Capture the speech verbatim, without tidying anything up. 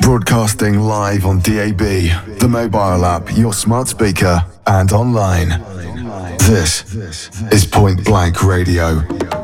Broadcasting live on D A B, the mobile app, your smart speaker, and online. This is Point Blank Radio.